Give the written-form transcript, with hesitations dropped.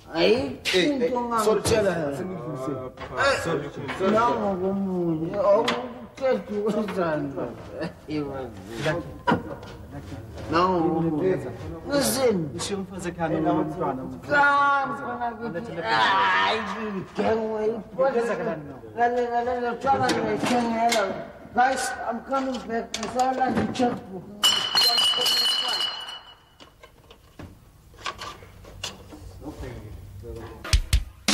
ayikho ngangitshela nangokomunye awukhethe uzandla nangokomunye listen ushiye umfazi ekhaya nomntwana Guys, I'm coming back. I saw like a checkbook.